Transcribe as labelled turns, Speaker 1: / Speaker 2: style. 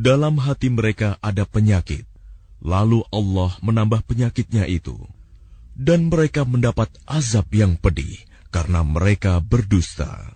Speaker 1: dalam hati mereka ada penyakit, lalu Allah menambah penyakitnya itu, dan mereka mendapat azab yang pedih karena mereka berdusta.